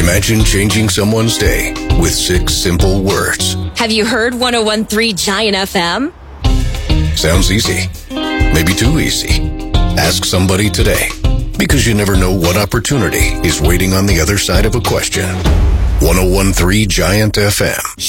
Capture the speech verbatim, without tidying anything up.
Imagine changing someone's day with six simple words. Have you heard one oh one point three Giant F M? Sounds easy. Maybe too easy. Ask somebody today, because you never know what opportunity is waiting on the other side of a question. one oh one point three Giant F M.